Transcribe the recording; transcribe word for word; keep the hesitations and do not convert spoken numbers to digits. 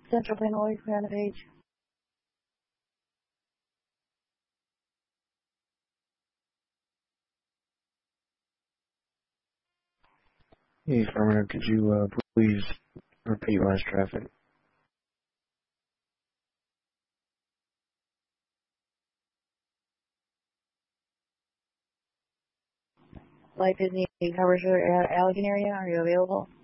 Central Plain Lloyd, we're on the page. Hey, affirmative, could you uh, please repeat last traffic? Light Disney covers your Allegan area. Are you available?